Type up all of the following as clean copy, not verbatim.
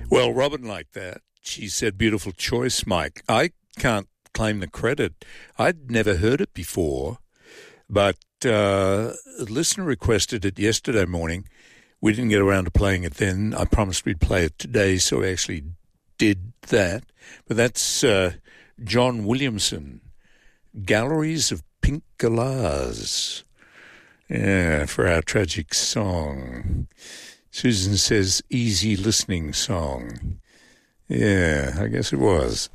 Well, Robin liked that. She said, beautiful choice, Mike. I can't claim the credit. I'd never heard it before, but a listener requested it yesterday morning. We didn't get around to playing it then. I promised we'd play it today, so we actually did that. But that's John Williamson, Galleries of Pink Galahs. Yeah, for our tragic song. Susan says, easy listening song. Yeah, I guess it was.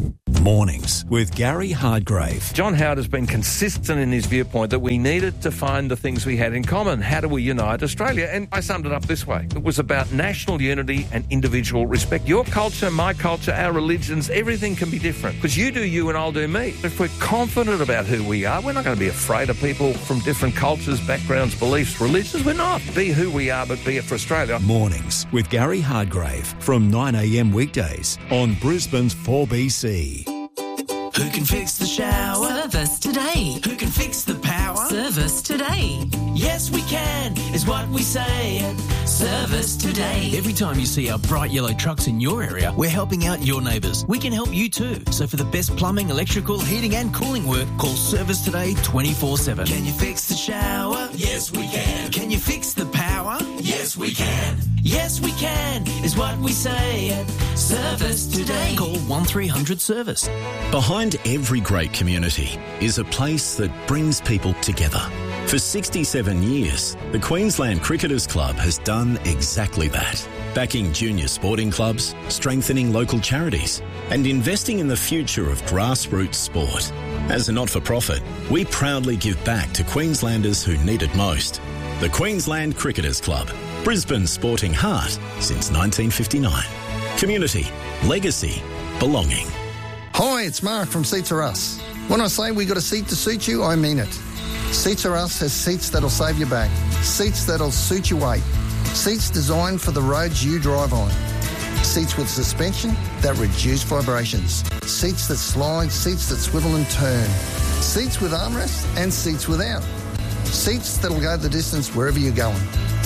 Mornings with Gary Hardgrave. John Howard has been consistent in his viewpoint that we needed to find the things we had in common. How do we unite Australia? And I summed it up this way. It was about national unity and individual respect. Your culture, my culture, our religions, everything can be different. Because you do you and I'll do me. If we're confident about who we are, we're not going to be afraid of people from different cultures, backgrounds, beliefs, religions. We're not. Be who we are, but be it for Australia. Mornings with Gary Hardgrave from 9 a.m. weekdays on Brisbane's 4BC. Who can fix the shower? Service today. Who can fix the power? Service today. Yes, we can, is what we say at Service Today. Every time you see our bright yellow trucks in your area, we're helping out your neighbours. We can help you too. So for the best plumbing, electrical, heating and cooling work, call Service Today 24/7. Can you fix the shower? Yes, we can. Can you fix the power? Yes, we can. Yes, we can, is what we say at Service Today. Call 1300 Service. Behind every great community is a place that brings people together. For 67 years, the Queensland Cricketers Club has done exactly that, backing junior sporting clubs, strengthening local charities, and investing in the future of grassroots sport. As a not-for-profit, we proudly give back to Queenslanders who need it most. The Queensland Cricketers Club, Brisbane's sporting heart since 1959. Community, legacy, belonging. Hi, it's Mark from Seats Are Us. When I say we got a seat to suit you, I mean it. Seats Are Us has seats that'll save your back, seats that'll suit your weight, seats designed for the roads you drive on, seats with suspension that reduce vibrations, seats that slide, seats that swivel and turn, seats with armrests and seats without, seats that'll go the distance wherever you're going.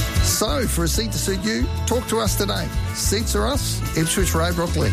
So, for a seat to suit you, talk to us today. Seats Are Us, Ipswich Road, Rockley.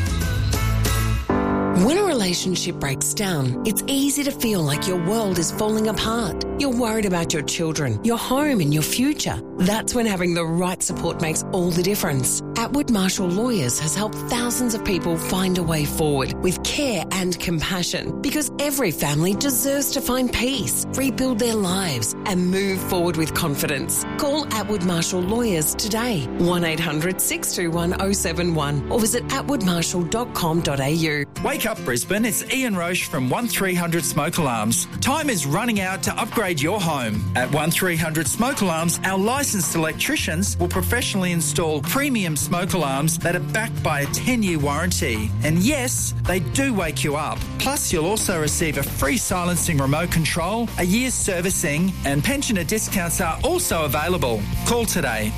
When a relationship breaks down, it's easy to feel like your world is falling apart. You're worried about your children, your home and your future. That's when having the right support makes all the difference. Atwood Marshall Lawyers has helped thousands of people find a way forward with care and compassion, because every family deserves to find peace, rebuild their lives and move forward with confidence. Call Atwood Marshall Lawyers today, 1800 621 071 or visit atwoodmarshall.com.au. Wake up Brisbane, it's Ian Roche from 1300 Smoke Alarms. Time is running out to upgrade your home. At 1300 Smoke Alarms, our licensed electricians will professionally install premium smoke alarms that are backed by a 10-year warranty. And yes, they do wake you up. Plus, you'll also receive a free silencing remote control, a year's servicing, and pensioner discounts are also available. Call today.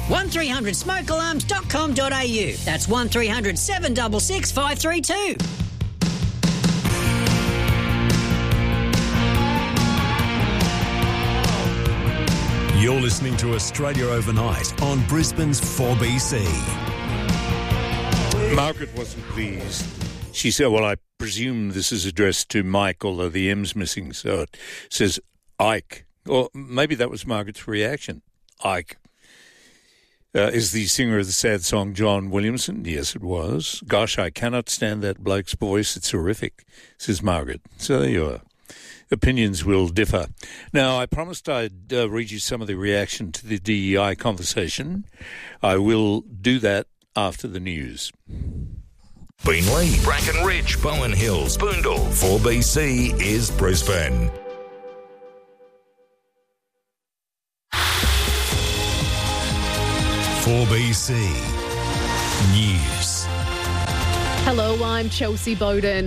1300smokealarms.com.au. That's 1300 766 532. You're listening to Australia Overnight on Brisbane's 4BC. Margaret wasn't pleased. She said, well, I presume this is addressed to Mike, although the M's missing, so it says Ike. Or maybe that was Margaret's reaction. Ike. Is the singer of the sad song John Williamson? Yes, it was. Gosh, I cannot stand that bloke's voice. It's horrific, says Margaret. So there you are. Opinions will differ. Now, I promised I'd read you some of the reaction to the DEI conversation. I will do that after the news. Beenleigh, Bracken Ridge, Bowen Hills, Boondall. 4BC is Brisbane. "4BC News." Hello, I'm Chelsea Bowden.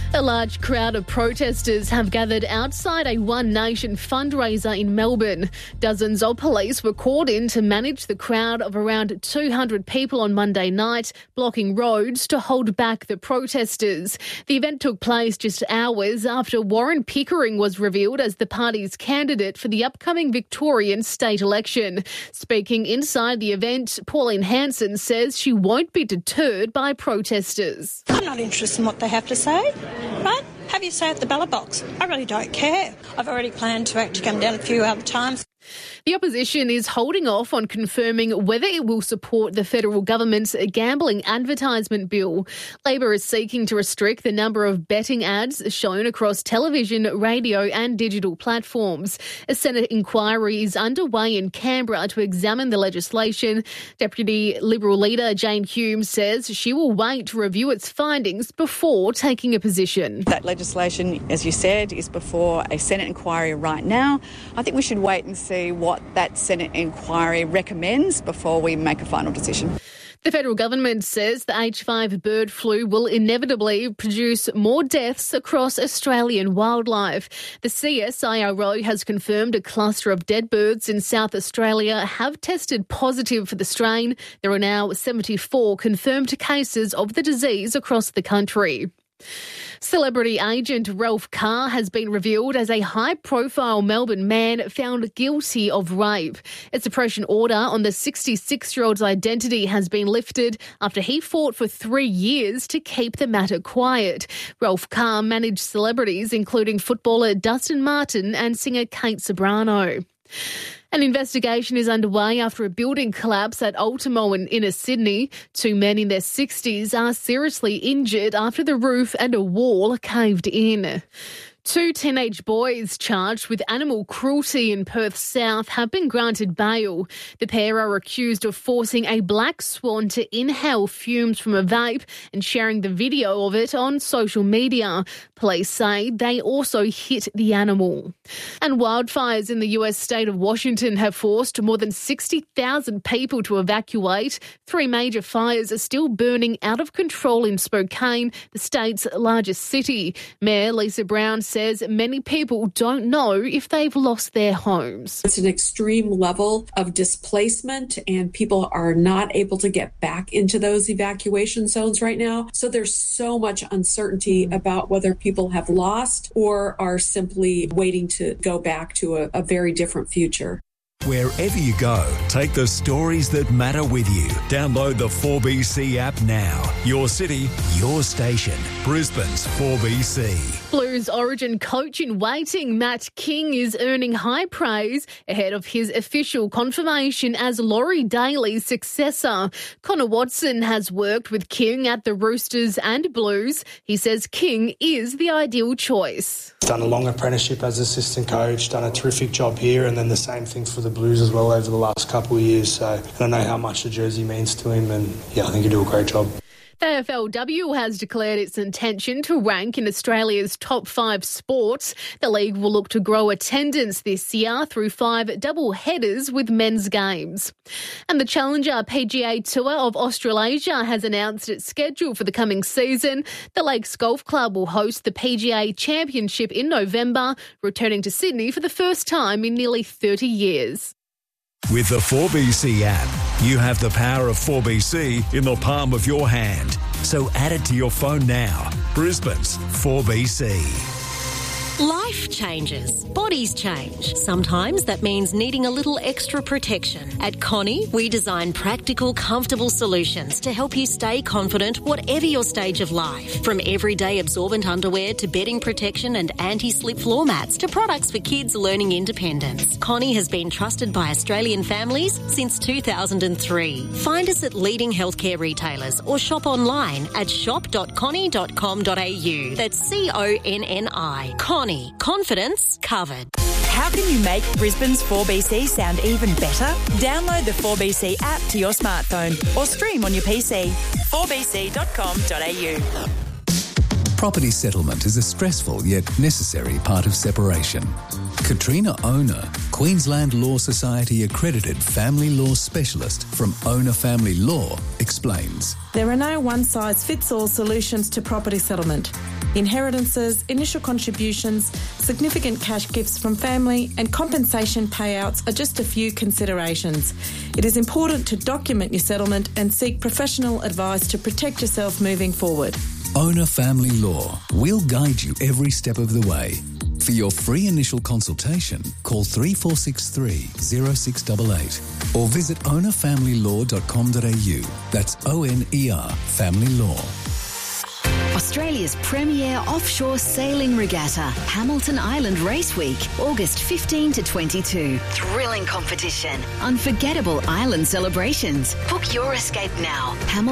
A large crowd of protesters have gathered outside a One Nation fundraiser in Melbourne. Dozens of police were called in to manage the crowd of around 200 people on Monday night, blocking roads to hold back the protesters. The event took place just hours after Warren Pickering was revealed as the party's candidate for the upcoming Victorian state election. Speaking inside the event, Pauline Hanson says she won't be deterred by protesters. I'm not interested in what they have to say. Right? Have your say at the ballot box. I really don't care. I've already planned to actually come down a few other times. The opposition is holding off on confirming whether it will support the federal government's gambling advertisement bill. Labor is seeking to restrict the number of betting ads shown across television, radio and digital platforms. A Senate inquiry is underway in Canberra to examine the legislation. Deputy Liberal leader Jane Hume says she will wait to review its findings before taking a position. That legislation, as you said, is before a Senate inquiry right now. I think we should wait and see what that Senate inquiry recommends before we make a final decision. The federal government says the H5 bird flu will inevitably produce more deaths across Australian wildlife. The CSIRO has confirmed a cluster of dead birds in South Australia have tested positive for the strain. There are now 74 confirmed cases of the disease across the country. Celebrity agent Ralph Carr has been revealed as a high-profile Melbourne man found guilty of rape. A suppression order on the 66-year-old's identity has been lifted after he fought for 3 years to keep the matter quiet. Ralph Carr managed celebrities including footballer Dustin Martin and singer Kate Ceberano. An investigation is underway after a building collapse at Ultimo in inner Sydney. 2 men in their 60s are seriously injured after the roof and a wall caved in. 2 teenage boys charged with animal cruelty in Perth South have been granted bail. The pair are accused of forcing a black swan to inhale fumes from a vape and sharing the video of it on social media. Police say they also hit the animal. And wildfires in the US state of Washington have forced more than 60,000 people to evacuate. 3 major fires are still burning out of control in Spokane, the state's largest city. Mayor Lisa Brown says many people don't know if they've lost their homes. It's an extreme level of displacement and people are not able to get back into those evacuation zones right now. So there's so much uncertainty about whether people have lost or are simply waiting to go back to a very different future. Wherever you go, take the stories that matter with you. Download the 4BC app now. Your city, your station. Brisbane's 4BC. Blues Origin coach in waiting Matt King is earning high praise ahead of his official confirmation as Laurie Daly's successor. Connor Watson has worked with King at the Roosters and Blues. He says King is the ideal choice. Done a long apprenticeship as assistant coach, done a terrific job here, and then the same thing for the Blues as well over the last couple of years. So I know how much the jersey means to him, and I think he'll do a great job. The AFLW has declared its intention to rank in Australia's top 5 sports. The league will look to grow attendance this year through 5 double headers with men's games. And the Challenger PGA Tour of Australasia has announced its schedule for the coming season. The Lakes Golf Club will host the PGA Championship in November, returning to Sydney for the first time in nearly 30 years. With the 4BC app, you have the power of 4BC in the palm of your hand. So add it to your phone now. Brisbane's 4BC. Life changes. Bodies change. Sometimes that means needing a little extra protection. At Connie, we design practical, comfortable solutions to help you stay confident whatever your stage of life. From everyday absorbent underwear to bedding protection and anti-slip floor mats to products for kids learning independence. Connie has been trusted by Australian families since 2003. Find us at leading healthcare retailers or shop online at shop.connie.com.au. That's CONNI. Connie. Confidence covered. How can you make Brisbane's 4BC sound even better? Download the 4BC app to your smartphone or stream on your PC. 4bc.com.au. Property settlement is a stressful yet necessary part of separation. Katrina Owner, Queensland Law Society accredited family law specialist from Owner Family Law, explains. There are no one-size-fits-all solutions to property settlement. Inheritances, initial contributions, significant cash gifts from family and compensation payouts are just a few considerations. It is important to document your settlement and seek professional advice to protect yourself moving forward. Owner Family Law. We'll guide you every step of the way. For your free initial consultation, call 3463 0688 or visit ownerfamilylaw.com.au. That's ONER Family Law. Australia's premier offshore sailing regatta, Hamilton Island Race Week, August 15 to 22. Thrilling competition, unforgettable island celebrations. Book your escape now.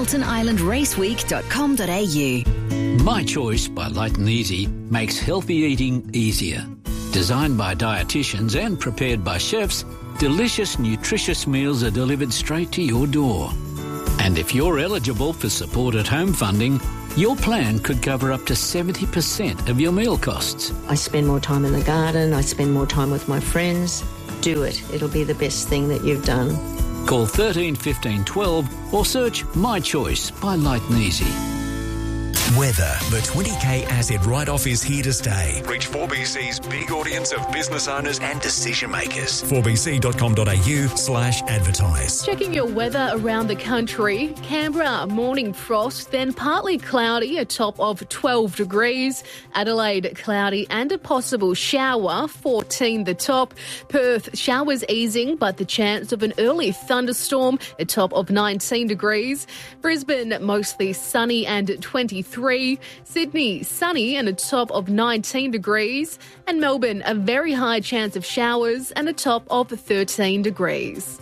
HamiltonIslandRaceweek.com.au. My Choice by Light and Easy makes healthy eating easier. Designed by dietitians and prepared by chefs, delicious, nutritious meals are delivered straight to your door. And if you're eligible for support at home funding, your plan could cover up to 70% of your meal costs. I spend more time in the garden, I spend more time with my friends. Do it. It'll be the best thing that you've done. Call 13 15 12 or search My Choice by Light and Easy. Weather. The 20k asset write-off is here to stay. Reach 4BC's big audience of business owners and decision makers. 4bc.com.au/advertise. Checking your weather around the country. Canberra, morning frost, then partly cloudy, a top of 12 degrees. Adelaide, cloudy and a possible shower, 14 the top. Perth, showers easing, but the chance of an early thunderstorm, a top of 19 degrees. Brisbane, mostly sunny and 23. Sydney, sunny and a top of 19 degrees. And Melbourne, a very high chance of showers and a top of 13 degrees.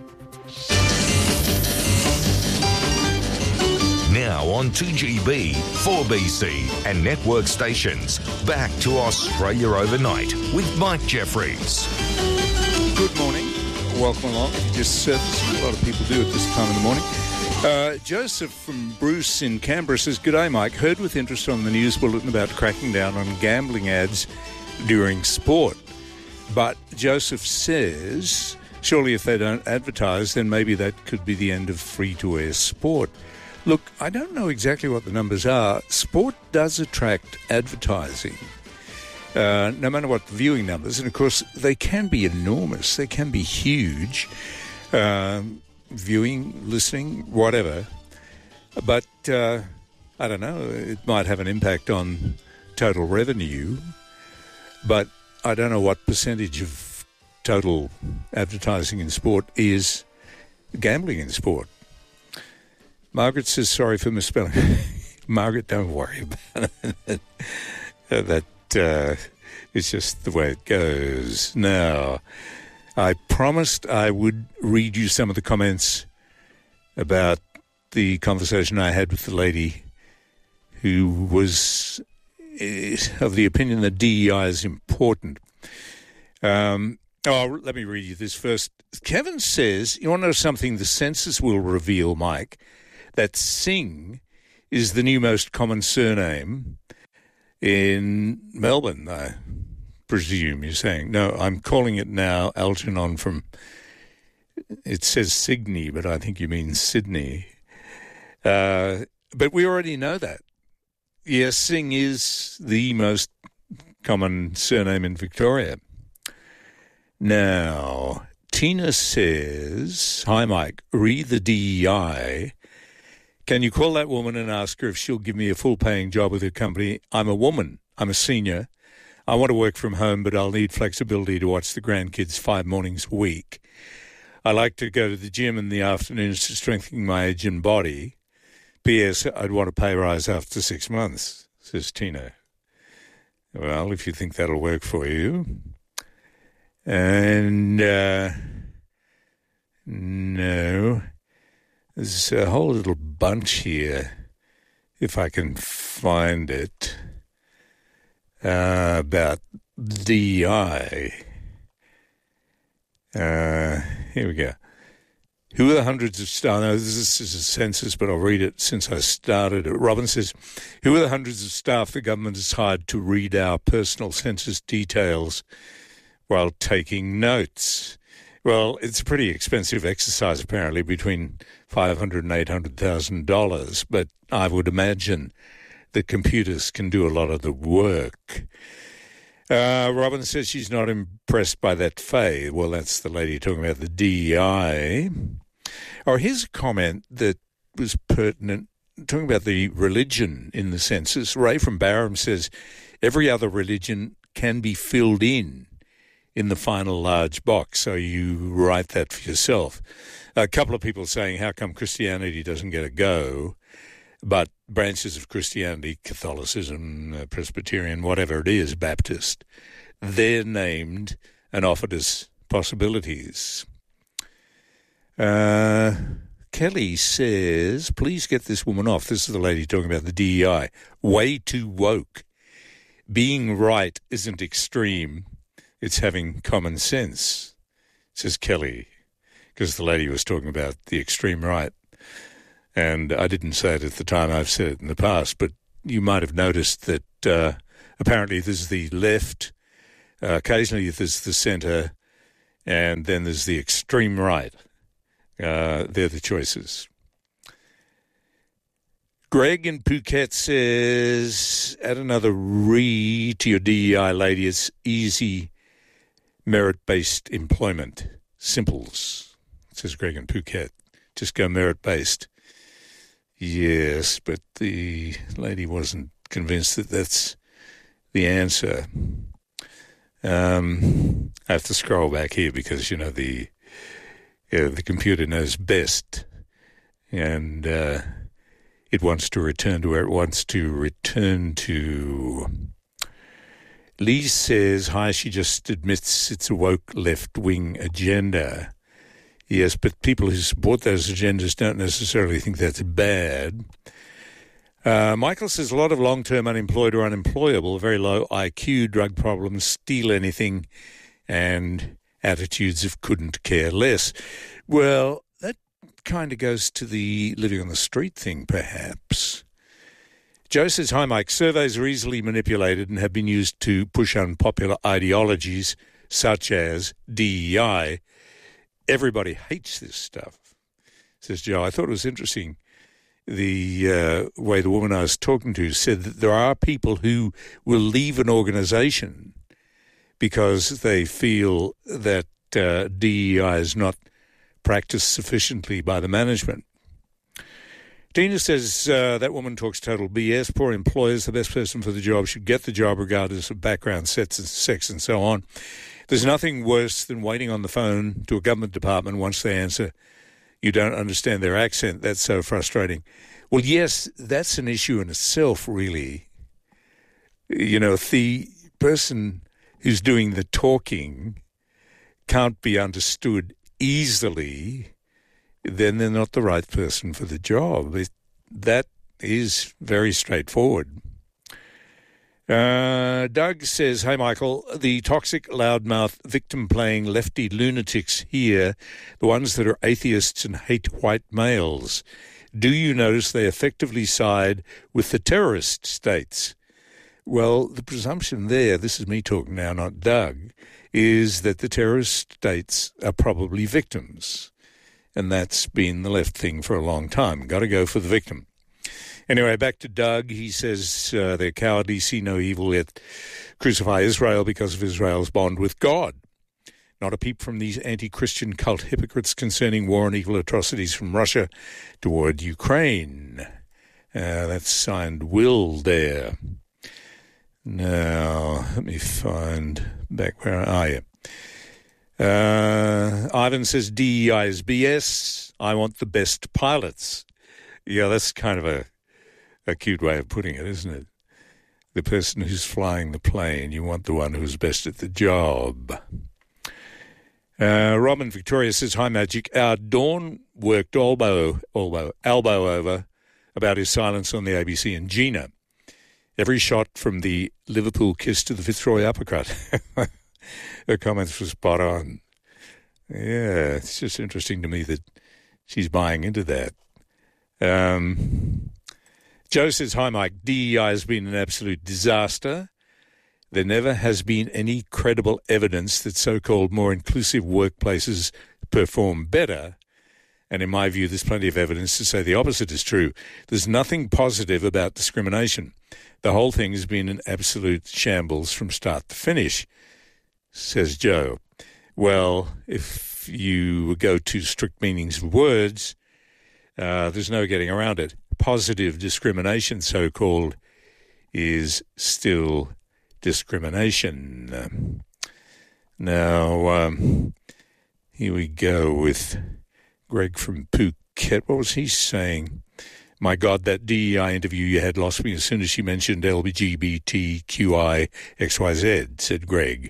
Now on 2GB, 4BC and network stations. Back to Australia Overnight with Mike Jeffries. Good morning. Welcome along. If you just surfaced, a lot of people do at this time in the morning. Joseph from Bruce in Canberra says, "G'day, Mike. Heard with interest on the news bulletin about cracking down on gambling ads during sport." But Joseph says, surely if they don't advertise, then maybe that could be the end of free-to-air sport. Look, I don't know exactly what the numbers are. Sport does attract advertising, no matter what the viewing numbers. And, of course, they can be enormous. They can be huge. Viewing, listening, whatever. But, I don't know, it might have an impact on total revenue, but I don't know what percentage of total advertising in sport is gambling in sport. Margaret says, sorry for misspelling. Margaret, don't worry about it. That is just the way it goes. Now, I promised I would read you some of the comments about the conversation I had with the lady who was of the opinion that DEI is important. Let me read you this first. Kevin says, you want to know something the census will reveal, Mike, that Singh is the new most common surname in Melbourne, I presume you're saying. No, I'm calling it now Algernon from, it says Sydney, but I think you mean Sydney. But we already know that. Yes, Singh is the most common surname in Victoria. Now, Tina says, hi, Mike, read the DEI. Can you call that woman and ask her if she'll give me a full-paying job with her company? I'm a woman. I'm a senior. I want to work from home, but I'll need flexibility to watch the grandkids 5 mornings a week. I like to go to the gym in the afternoons to strengthen my age and body. P.S. I'd want a pay rise after 6 months, says Tina. Well, if you think that'll work for you. And, no. There's a whole little bunch here, if I can find it, about DEI. Here we go. Who are the hundreds of staff? No, this is a census, but I'll read it since I started it. Robin says, who are the hundreds of staff the government has hired to read our personal census details while taking notes? Well, it's a pretty expensive exercise, apparently, between $500,000 and $800,000, but I would imagine the computers can do a lot of the work. Robin says she's not impressed by that Faye. Well, that's the lady talking about the DEI. Or here's a comment that was pertinent, talking about the religion in the census. Ray from Barham says every other religion can be filled in the final large box, so you write that for yourself. A couple of people saying, how come Christianity doesn't get a go, but branches of Christianity, Catholicism, Presbyterian, whatever it is, Baptist, they're named and offered as possibilities. Kelly says, please get this woman off. This is the lady talking about the DEI. Way too woke. Being right isn't extreme. It's having common sense, says Kelly, because the lady was talking about the extreme right. And I didn't say it at the time, I've said it in the past, but you might have noticed that apparently there's the left, occasionally there's the centre, and then there's the extreme right. They're the choices. Greg in Phuket says, add another re to your DEI lady. It's easy merit-based employment. Simples, says Greg in Phuket. Just go merit-based. Yes, but the lady wasn't convinced that that's the answer. I have to scroll back here because, you know, the computer knows best, and it wants to return to where it wants to return to. Lee says, hi, she just admits it's a woke left-wing agenda. Yes, but people who support those agendas don't necessarily think that's bad. Michael says, a lot of long-term unemployed or unemployable, very low IQ, drug problems, steal anything, and attitudes of couldn't care less. Well, that kind of goes to the living on the street thing, perhaps. Joe says, hi, Mike. Surveys are easily manipulated and have been used to push unpopular ideologies such as DEI. Everybody hates this stuff, says Joe. I thought it was interesting the way the woman I was talking to said that there are people who will leave an organisation because they feel that DEI is not practiced sufficiently by the management. Dina says that woman talks total BS. Poor employers, the best person for the job should get the job regardless of background, sex and so on. There's nothing worse than waiting on the phone to a government department once they answer. You don't understand their accent. That's so frustrating. Well, yes, that's an issue in itself, really. You know, if the person who's doing the talking can't be understood easily, then they're not the right person for the job. That is very straightforward. Doug says, hey, Michael, the toxic, loudmouth, victim-playing lefty lunatics here, the ones that are atheists and hate white males, do you notice they effectively side with the terrorist states? Well, the presumption there, this is me talking now, not Doug, is that the terrorist states are probably victims. And that's been the left thing for a long time. Got to go for the victim. Anyway, back to Doug. He says they're cowardly, see no evil, yet crucify Israel because of Israel's bond with God. Not a peep from these anti-Christian cult hypocrites concerning war and evil atrocities from Russia toward Ukraine. That's signed Will there. Now, let me find back where I am. Ivan says DEI is BS. I want the best pilots. Yeah, that's kind of a cute way of putting it, isn't it? The person who's flying the plane, you want the one who's best at the job. Robin Victoria says, hi, Magic. Our Dawn worked elbow over about his silence on the ABC and Gina. Every shot from the Liverpool kiss to the Fitzroy uppercut. Her comments were spot on. Yeah, it's just interesting to me that she's buying into that. Joe says, hi, Mike. DEI has been an absolute disaster. There never has been any credible evidence that so-called more inclusive workplaces perform better. And in my view, there's plenty of evidence to say the opposite is true. There's nothing positive about discrimination. The whole thing has been an absolute shambles from start to finish, says Joe. Well, if you go to strict meanings of words, there's no getting around it. Positive discrimination, so-called, is still discrimination. Now, here we go with Greg from Phuket. What was he saying? My God, that DEI interview you had lost me as soon as she mentioned LGBTQI XYZ, said Greg.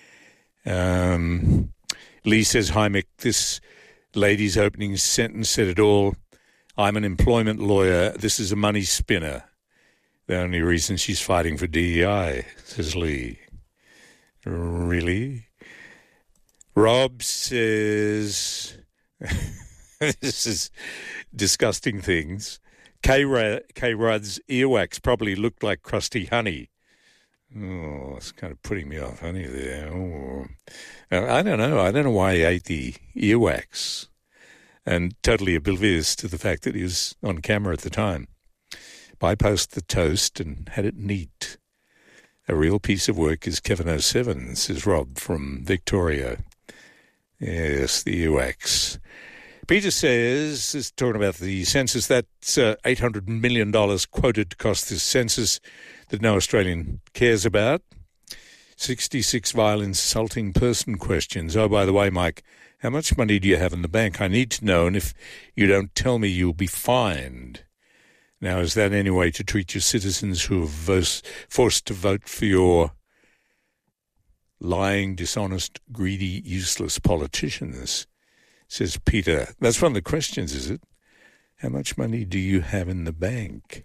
Lee says, hi, Mick, this lady's opening sentence said it all. I'm an employment lawyer. This is a money spinner. The only reason she's fighting for DEI, says Lee. Really? Rob says, this is disgusting things. K-Rudd's earwax probably looked like crusty honey. Oh, it's kind of putting me off, honey, there. Oh. I don't know. I don't know why he ate the earwax. And totally oblivious to the fact that he was on camera at the time. Bypassed the toast and had it neat. A real piece of work is Kevin 07, says Rob from Victoria. Yes, the earwax. Peter says, is talking about the census, that's $800 million quoted to cost this census that no Australian cares about. 66 vile insulting person questions. Oh, by the way, Mike, how much money do you have in the bank? I need to know, and if you don't tell me, you'll be fined. Now, is that any way to treat your citizens who are forced to vote for your lying, dishonest, greedy, useless politicians? Says Peter. That's one of the questions, is it? How much money do you have in the bank?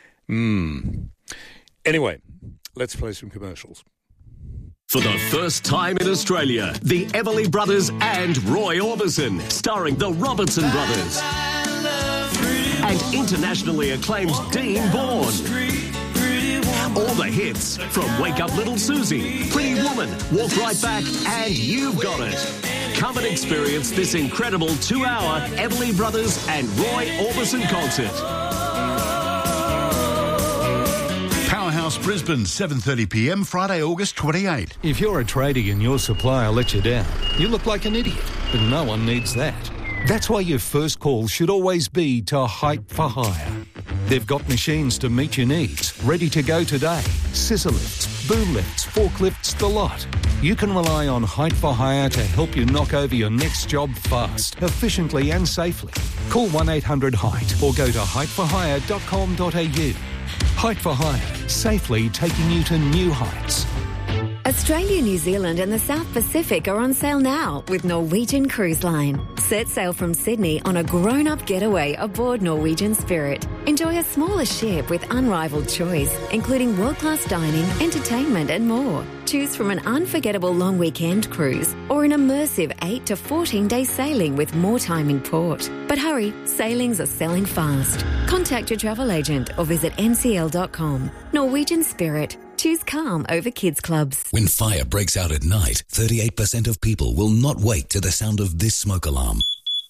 Anyway, let's play some commercials. For the first time in Australia, the Everly Brothers and Roy Orbison, starring the Robertson Brothers. And internationally acclaimed Dean Vaughan. All the hits from Wake Up Little Susie, Pretty Woman, Walk Right Back, and You've Got It. Come and experience this incredible 2-hour Everly Brothers and Roy Orbison concert. Powerhouse Brisbane, 7:30pm, Friday, August 28. If you're a tradie and your supplier lets you down, you look like an idiot, but no one needs that. That's why your first call should always be to Hype for Hire. They've got machines to meet your needs, ready to go today. Scissor lifts, boom lifts, forklifts, the lot. You can rely on Hype for Hire to help you knock over your next job fast, efficiently and safely. Call 1-800-HEIGHT or go to hypeforhire.com.au. Hype for Hire, safely taking you to new heights. Australia, New Zealand and the South Pacific are on sale now with Norwegian Cruise Line. Set sail from Sydney on a grown-up getaway aboard Norwegian Spirit. Enjoy a smaller ship with unrivaled choice, including world-class dining, entertainment and more. Choose from an unforgettable long weekend cruise or an immersive 8 to 14-day sailing with more time in port. But hurry, sailings are selling fast. Contact your travel agent or visit ncl.com. Norwegian Spirit. Choose calm over kids' clubs. When fire breaks out at night, 38% of people will not wake to the sound of this smoke alarm.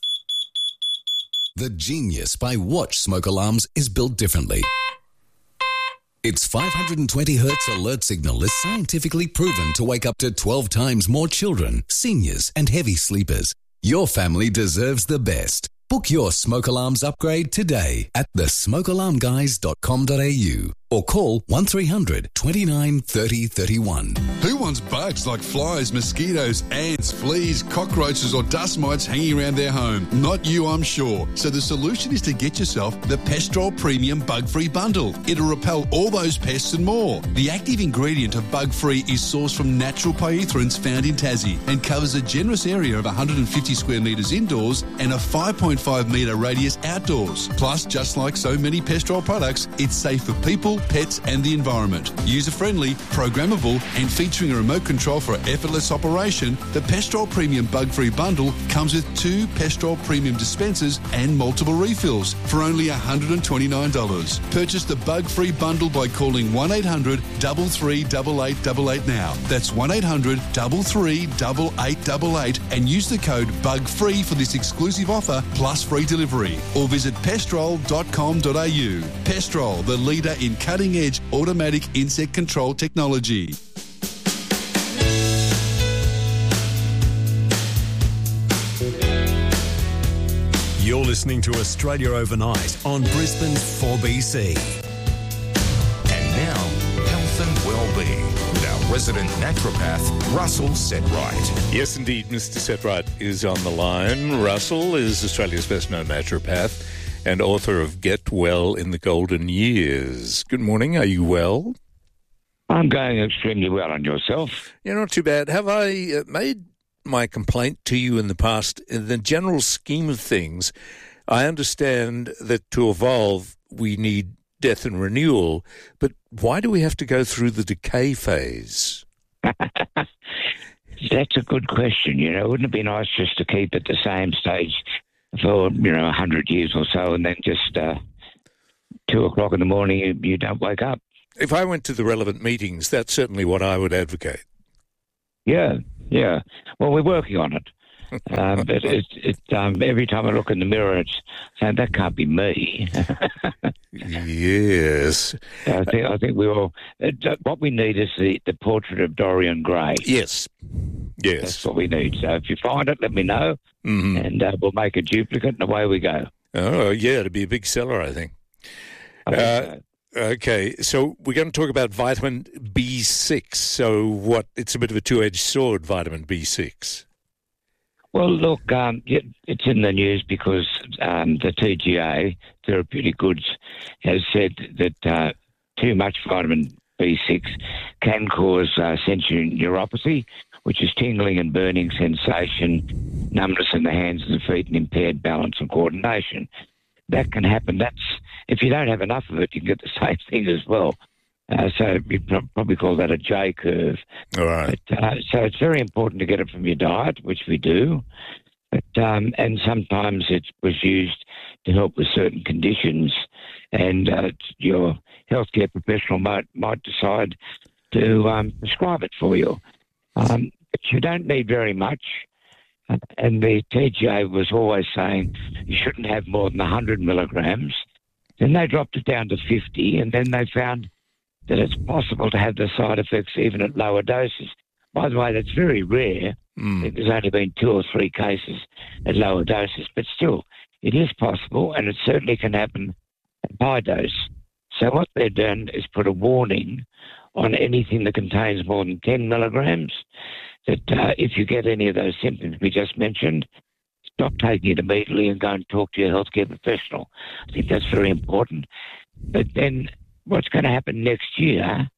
The Genius by Watch smoke alarms is built differently. Its 520 Hz alert signal is scientifically proven to wake up to 12 times more children, seniors and heavy sleepers. Your family deserves the best. Book your smoke alarms upgrade today at thesmokealarmguys.com.au or call 1300 29 30 31. Who wants bugs like flies, mosquitoes, ants, fleas, cockroaches or dust mites hanging around their home? Not you, I'm sure. So the solution is to get yourself the Pestrol Premium Bug-Free Bundle. It'll repel all those pests and more. The active ingredient of Bug-Free is sourced from natural pyrethroids found in Tassie and covers a generous area of 150 square metres indoors and a 5.5 metre radius outdoors. Plus, just like so many Pestrol products, it's safe for people, people, pets and the environment. User-friendly, programmable and featuring a remote control for effortless operation, the Pestrol Premium Bug-Free Bundle comes with 2 Pestrol Premium dispensers and multiple refills for only $129. Purchase the Bug-Free Bundle by calling 1-800-338888 now. That's 1-800-338888 and use the code BUGFREE for this exclusive offer plus free delivery. Or visit pestrol.com.au. Pestrol, the leader in cutting-edge automatic insect control technology. You're listening to Australia Overnight on Brisbane's 4BC. And now, health and well-being with our resident naturopath, Russell Setright. Yes, indeed, Mr. Setright is on the line. Russell is Australia's best-known naturopath and author of Get Well in the Golden Years. Good morning. Are you well? I'm going extremely well. And yourself? Yeah, not too bad. Have I made my complaint to you in the past? In the general scheme of things, I understand that to evolve, we need death and renewal, but why do we have to go through the decay phase? That's a good question. Wouldn't it be nice just to keep at the same stage for 100 years or so, and then just 2 o'clock in the morning you don't wake up? If I went to the relevant meetings, that's certainly what I would advocate. Yeah. Well, we're working on it. But every time I look in the mirror, it's saying that can't be me. Yes. I think we all. What we need is the portrait of Dorian Gray. Yes. That's what we need. So if you find it, let me know, and we'll make a duplicate, and away we go. Oh, yeah, it'd be a big seller, I think. So. Okay, so we're going to talk about vitamin B6. So it's a bit of a two-edged sword, vitamin B6. Well, look, it's in the news because the TGA, Therapeutic Goods, has said that too much vitamin B6 can cause sensory neuropathy, which is tingling and burning sensation, numbness in the hands and the feet, and impaired balance and coordination. That can happen. If you don't have enough of it, you can get the same thing as well. So we probably call that a J curve. All right. But, so it's very important to get it from your diet, which we do. But, and sometimes it was used to help with certain conditions, and your healthcare professional might decide to prescribe it for you. But you don't need very much. And the TGA was always saying you shouldn't have more than 100 milligrams. Then they dropped it down to 50, and then they found that it's possible to have the side effects even at lower doses. By the way, that's very rare. I think there's only been 2 or 3 cases at lower doses, but still, it is possible, and it certainly can happen at high dose. So what they've done is put a warning on anything that contains more than 10 milligrams, that if you get any of those symptoms we just mentioned, stop taking it immediately and go and talk to your healthcare professional. I think that's very important. But then what's going to happen next year,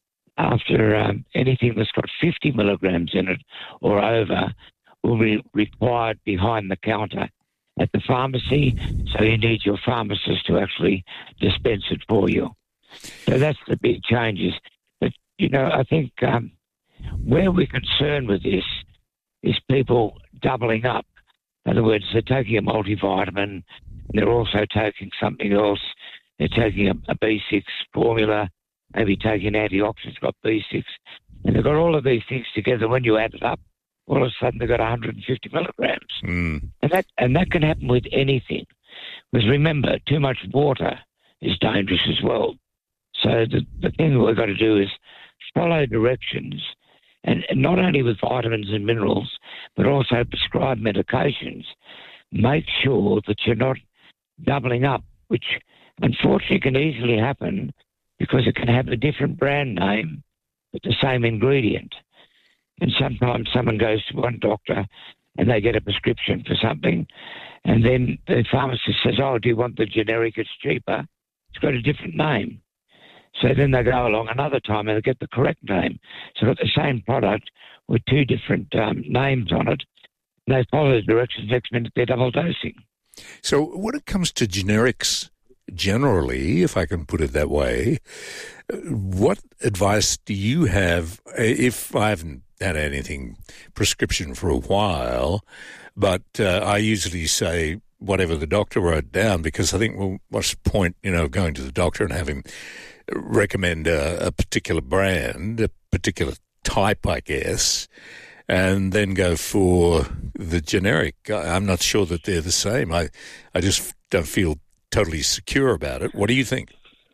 after anything that's got 50 milligrams in it or over, will be required behind the counter at the pharmacy, so you need your pharmacist to actually dispense it for you. So that's the big changes. But, I think where we're concerned with this is people doubling up. In other words, they're taking a multivitamin and they're also taking something else. They're taking a B6 formula, maybe taking antioxidants, got B6, and they've got all of these things together. When you add it up, all of a sudden they've got 150 milligrams. And that can happen with anything. Because remember, too much water is dangerous as well. So the thing that we've got to do is follow directions, and not only with vitamins and minerals, but also prescribed medications. Make sure that you're not doubling up, which unfortunately can easily happen because it can have a different brand name but the same ingredient. And sometimes someone goes to one doctor and they get a prescription for something, and then the pharmacist says, "Oh, do you want the generic? It's cheaper. It's got a different name." So then they go along another time and they get the correct name. So they've got the same product with 2 different names on it. And they follow the directions, next minute they're double dosing. So when it comes to generics, generally, if I can put it that way. What advice do you have, if I haven't had anything prescription for a while, but I usually say whatever the doctor wrote down, because I think, well, what's the point, going to the doctor and having recommend a particular brand, a particular type, I guess, and then go for the generic. I'm not sure that they're the same. I just don't feel totally secure about it. What do you think?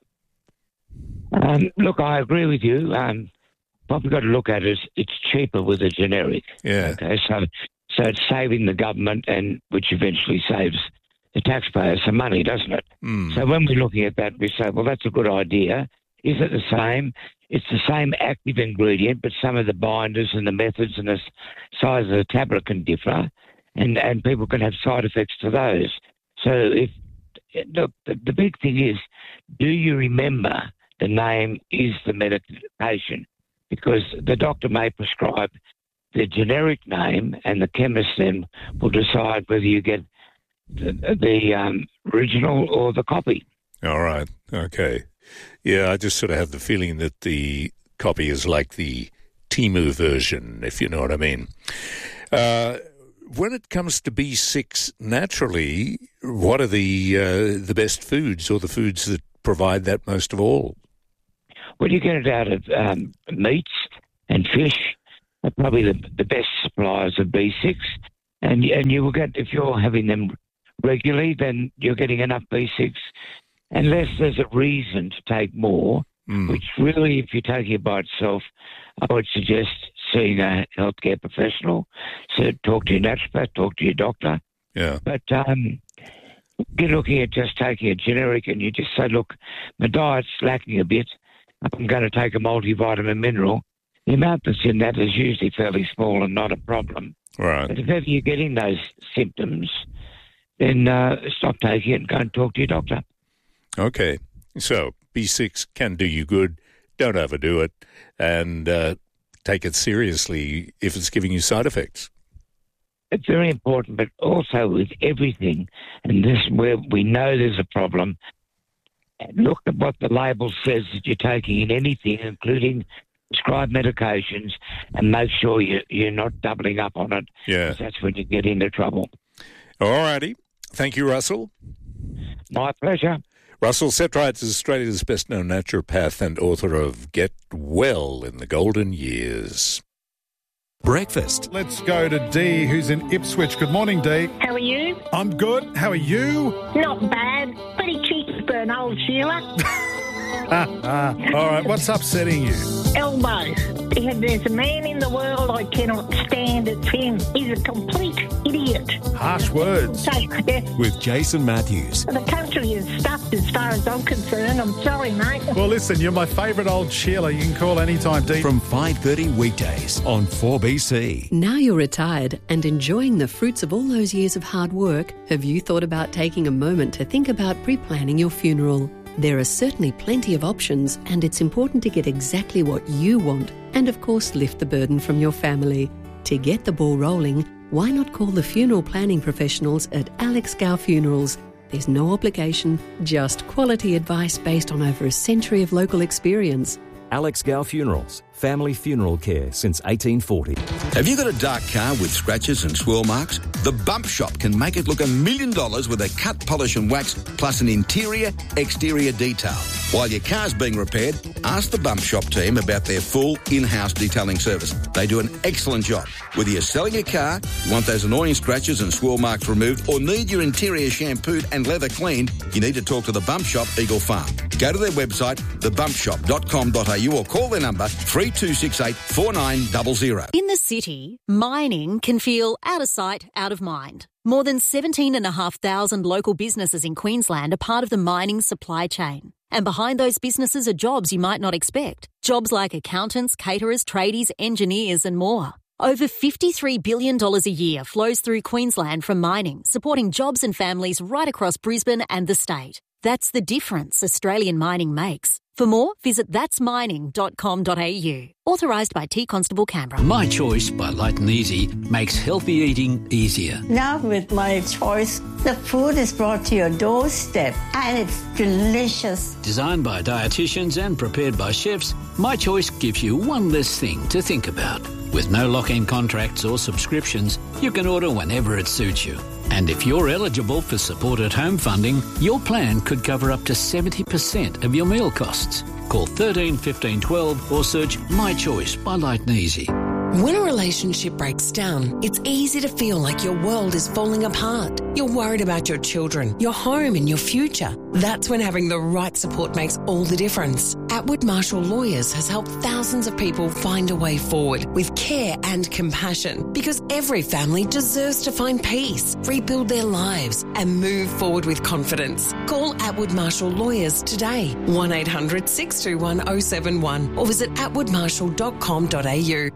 Look, I agree with you. What we've got to look at is it's cheaper with a generic. Yeah. Okay, so it's saving the government, and which eventually saves the taxpayer some money, doesn't it? So when we're looking at that, we say, well, that's a good idea. Is it the same? It's the same active ingredient, but some of the binders and the methods and the size of the tablet can differ, and people can have side effects to those. So the big thing is, do you remember the name is the medication? Because the doctor may prescribe the generic name, and the chemist then will decide whether you get the original or the copy. All right. Okay. Yeah, I just sort of have the feeling that the copy is like the Temu version, if you know what I mean. When it comes to B6 naturally, what are the best foods, or the foods that provide that most of all? Well, you get it out of meats and fish are probably the best suppliers of B6, and you will get, if you're having them regularly, then you're getting enough B6, unless there's a reason to take more, which really, if you're taking it by itself, I would suggest seeing a healthcare professional. So talk to your naturopath, talk to your doctor. Yeah. But you're looking at just taking a generic, and you just say, look, my diet's lacking a bit. I'm going to take a multivitamin mineral. The amount that's in that is usually fairly small and not a problem. Right. But if ever you're getting those symptoms, then stop taking it and go and talk to your doctor. Okay. So B6 can do you good. Don't overdo it, and take it seriously if it's giving you side effects. It's very important, but also with everything, and this is where we know there's a problem. Look at what the label says that you're taking in anything, including prescribed medications, and make sure you're not doubling up on it. Yeah. That's when you get into trouble. All righty. Thank you, Russell. My pleasure. Russell Setright is Australia's best-known naturopath and author of Get Well in the Golden Years. Breakfast. Let's go to Dee, who's in Ipswich. Good morning, Dee. How are you? I'm good. How are you? Not bad. Pretty cheeky for an old Sheila. All right, what's upsetting you? Elbows. There's a man in the world I cannot stand. It's him. He's a complete idiot. Harsh words. So, yeah. With Jason Matthews. The country is stuffed as far as I'm concerned. I'm sorry, mate. Well, listen, you're my favourite old Sheila. You can call anytime, Dee. From 5:30 weekdays on 4BC. Now you're retired and enjoying the fruits of all those years of hard work, have you thought about taking a moment to think about pre-planning your funeral? There are certainly plenty of options, and it's important to get exactly what you want and, of course, lift the burden from your family. To get the ball rolling, why not call the funeral planning professionals at Alex Gow Funerals? There's no obligation, just quality advice based on over a century of local experience. Alex Gow Funerals, family funeral care since 1840. Have you got a dark car with scratches and swirl marks? The Bump Shop can make it look $1 million with a cut, polish and wax, plus an interior, exterior detail. While your car's being repaired, ask the Bump Shop team about their full in-house detailing service. They do an excellent job. Whether you're selling a car, want those annoying scratches and swirl marks removed, or need your interior shampooed and leather cleaned, you need to talk to the Bump Shop, Eagle Farm. Go to their website, thebumpshop.com.au, or call their number 3268 4900. In the city, mining can feel out of sight, out of mind. More than 17,500 local businesses in Queensland are part of the mining supply chain. And behind those businesses are jobs you might not expect. Jobs like accountants, caterers, tradies, engineers and more. Over $53 billion a year flows through Queensland from mining, supporting jobs and families right across Brisbane and the state. That's the difference Australian mining makes. For more, visit thatsmining.com.au. Authorised by T Constable Canberra. My Choice by Light and Easy makes healthy eating easier. Now with My Choice, the food is brought to your doorstep and it's delicious. Designed by dietitians and prepared by chefs, My Choice gives you one less thing to think about. With no lock-in contracts or subscriptions, you can order whenever it suits you. And if you're eligible for Support at Home funding, your plan could cover up to 70% of your meal costs. Call 13 15 12 or search My Choice by Light and Easy. When a relationship breaks down, it's easy to feel like your world is falling apart. You're worried about your children, your home and your future. That's when having the right support makes all the difference. Atwood Marshall Lawyers has helped thousands of people find a way forward with care and compassion, because every family deserves to find peace, rebuild their lives and move forward with confidence. Call Atwood Marshall Lawyers today, 1800 621 071 or visit atwoodmarshall.com.au.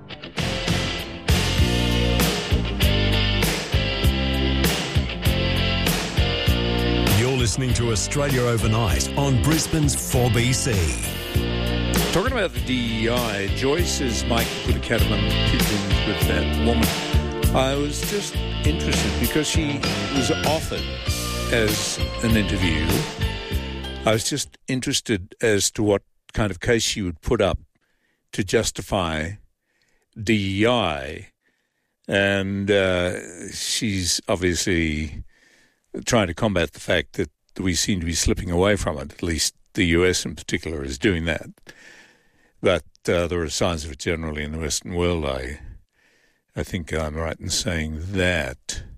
Listening to Australia Overnight on Brisbane's 4BC. Talking about the DEI, Joyce, as Mike put a catamount pigeons with that woman, I was just interested because she was offered as an interview. I was just interested as to what kind of case she would put up to justify DEI. And she's obviously trying to combat the fact that we seem to be slipping away from it. At least the US in particular is doing that. But there are signs of it generally in the Western world. I think I'm right in saying that.